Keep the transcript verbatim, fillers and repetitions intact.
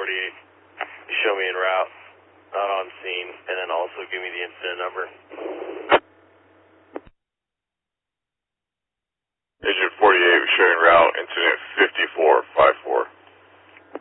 forty-eight. Show me en route, not on scene, and then also give me the incident number. Agent forty-eight, showing route, incident fifty-four fifty-four.